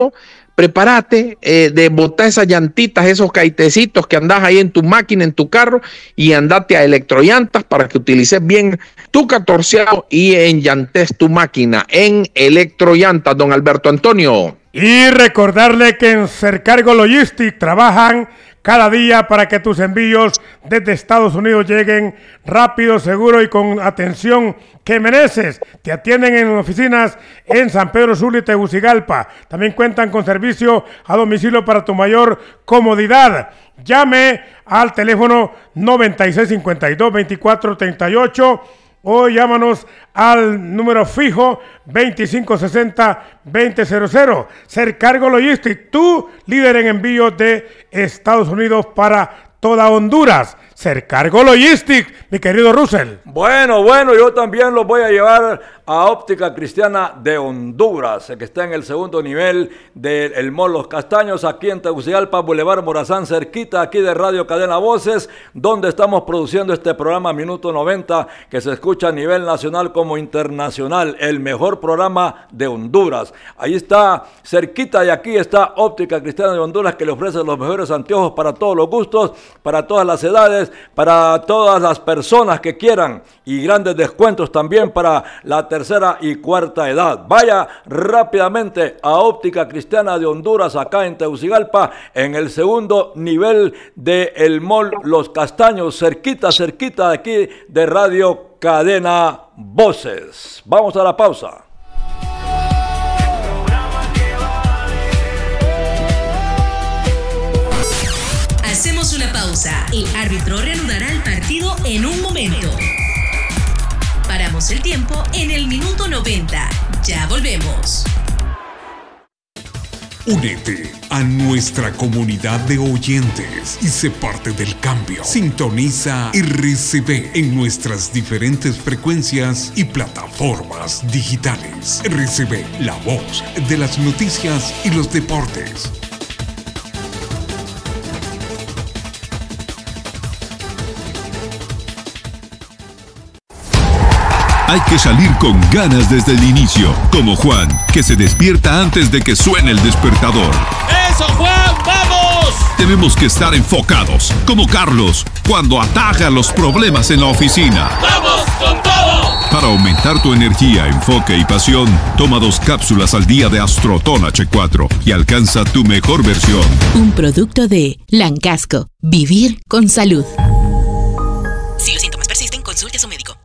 prepárate de botar esas llantitas, esos caitecitos que andas ahí en tu máquina, en tu carro, y andate a Electrollantas para que utilices bien tu catorceado y enllantes tu máquina en Electrollantas, don Alberto Antonio. Y recordarle que en Sercargo Logistics trabajan cada día para que tus envíos desde Estados Unidos lleguen rápido, seguro y con atención que mereces. Te atienden en oficinas en San Pedro Sula y Tegucigalpa. También cuentan con servicio a domicilio para tu mayor comodidad. Llame al teléfono 9652-2438 o llámanos al número fijo 2560-2000. Sercargo Logistics, tu líder en envíos de Estados Unidos para toda Honduras. Sercargo Logistics, mi querido Russell. Bueno, yo también los voy a llevar a Óptica Cristiana de Honduras, que está en el segundo nivel del Mall Los Castaños, aquí en Tegucigalpa, Boulevard Morazán, cerquita aquí de Radio Cadena Voces, donde estamos produciendo este programa Minuto 90, que se escucha a nivel nacional como internacional, el mejor programa de Honduras. Ahí está, cerquita de aquí está Óptica Cristiana de Honduras, que le ofrece los mejores anteojos para todos los gustos, para todas las edades, para todas las personas que quieran, y grandes descuentos también para la tercera y cuarta edad. Vaya rápidamente a Óptica Cristiana de Honduras, acá en Tegucigalpa, en el segundo nivel del Mall Los Castaños, cerquita de aquí de Radio Cadena Voces. Vamos a la pausa. Hacemos una pausa. El árbitro reanudará el partido en un momento. Paramos el tiempo en el minuto 90. Ya volvemos. Únete a nuestra comunidad de oyentes y sé parte del cambio. Sintoniza RCB en nuestras diferentes frecuencias y plataformas digitales. RCB, la voz de las noticias y los deportes. Hay que salir con ganas desde el inicio, como Juan, que se despierta antes de que suene el despertador. ¡Eso, Juan! ¡Vamos! Tenemos que estar enfocados, como Carlos, cuando ataja los problemas en la oficina. ¡Vamos con todo! Para aumentar tu energía, enfoque y pasión, toma 2 cápsulas al día de Astroton H4 y alcanza tu mejor versión. Un producto de Lancasco. Vivir con salud. Si los síntomas persisten, consulte a su médico.